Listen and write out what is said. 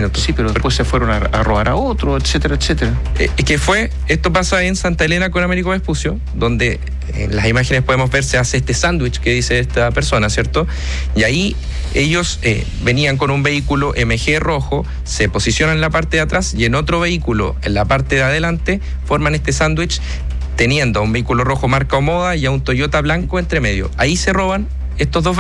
minutos. Sí, pero después se fueron a robar a otro, etcétera, etcétera. Esto pasa en Santa Elena con Américo Vespucio, donde en las imágenes podemos ver se hace este sándwich que dice esta persona, ¿cierto? Y ahí ellos venían con un vehículo MG rojo, se posicionan en la parte de atrás y en otro vehículo en la parte de adelante forman este sándwich teniendo a un vehículo rojo marca Omoda y a un Toyota blanco entre medio. Ahí se roban estos dos